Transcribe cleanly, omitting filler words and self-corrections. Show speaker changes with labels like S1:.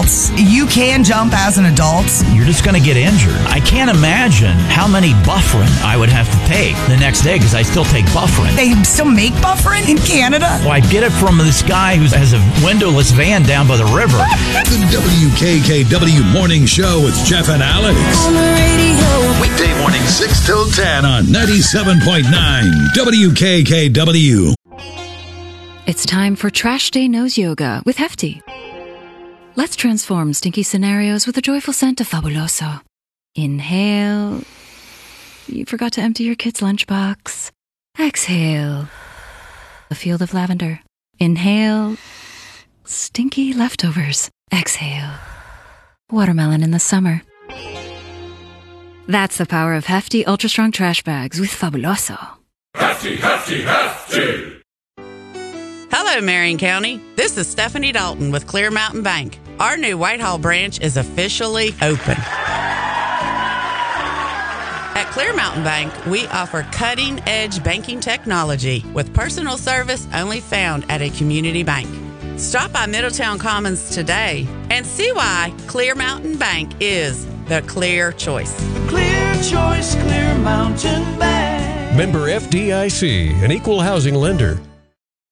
S1: adults. You can jump as an adult.
S2: You're just going to get injured. I can't imagine how many Bufferin I would have to take the next day because I still take Bufferin.
S1: They still make Bufferin in Canada?
S2: Well, I get it from this guy who has a windowless van down by the river.
S3: The WKKW Morning Show with Jeff and Alex.
S4: On the radio.
S3: Weekday morning 6 till 10 on 97.9 WKKW.
S5: It's time for Trash Day Nose Yoga with Hefty. Let's transform stinky scenarios with the joyful scent of Fabuloso. Inhale. You forgot to empty your kid's lunchbox. Exhale. A field of lavender. Inhale. Stinky leftovers. Exhale. Watermelon in the summer. That's the power of Hefty Ultra Strong Trash Bags with Fabuloso.
S6: Hefty, hefty, hefty!
S7: Hello, Marion County. This is Stephanie Dalton with Clear Mountain Bank. Our new Whitehall branch is officially open. At Clear Mountain Bank, we offer cutting-edge banking technology with personal service only found at a community bank. Stop by Middletown Commons today and see why Clear Mountain Bank is the clear choice.
S8: Clear choice, Clear Mountain Bank.
S9: Member FDIC, an equal housing lender.